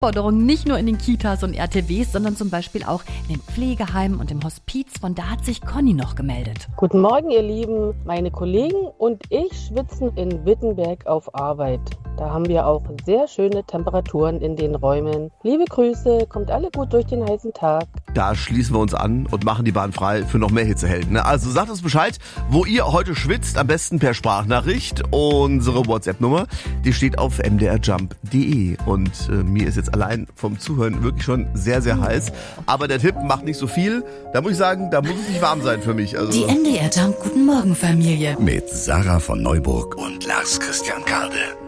Herausforderungen nicht nur in den Kitas und RTWs, sondern zum Beispiel auch in den Pflegeheimen und im Hospiz. Von da hat sich Conny noch gemeldet. Guten Morgen, ihr Lieben. Meine Kollegen und ich schwitzen in Wittenberg auf Arbeit. Da haben wir auch sehr schöne Temperaturen in den Räumen. Liebe Grüße, kommt alle gut durch den heißen Tag. Da schließen wir uns an und machen die Bahn frei für noch mehr Hitzehelden. Also sagt uns Bescheid, wo ihr heute schwitzt, am besten per Sprachnachricht. Unsere WhatsApp-Nummer, die steht auf mdrjump.de. Und mir ist jetzt allein vom Zuhören wirklich schon sehr, sehr heiß. Aber der Tipp macht nicht so viel. Da muss ich sagen, da muss es nicht warm sein für mich. Also Die MDR Jump Guten Morgen Familie. Mit Sarah von Neuburg und Lars Christian Karde.